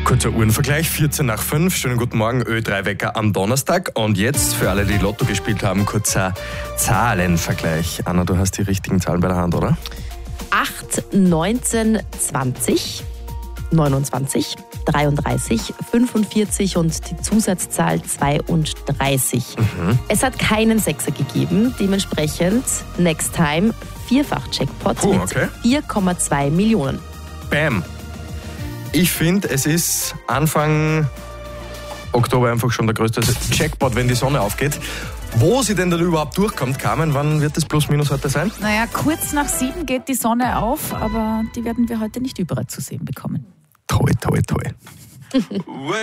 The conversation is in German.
Kurzer Uhrenvergleich, 14 nach 5. Schönen guten Morgen, Ö3-Wecker am Donnerstag. Und jetzt, für alle, die Lotto gespielt haben, kurzer Zahlenvergleich. Anna, du hast die richtigen Zahlen bei der Hand, oder? 8, 19, 20, 29, 33, 45 und die Zusatzzahl 32. Es hat keinen Sechser gegeben, dementsprechend next time Vierfach-Jackpot mit okay. 4,2 Millionen. Bam! Ich finde, es ist Anfang Oktober einfach schon der größte Jackpot, wenn die Sonne aufgeht. Wo sie denn dann überhaupt durchkommt, Carmen, wann wird das Plus-Minus heute sein? Naja, kurz nach 7 geht die Sonne auf, aber die werden wir heute nicht überall zu sehen bekommen. Toi, toi, toi.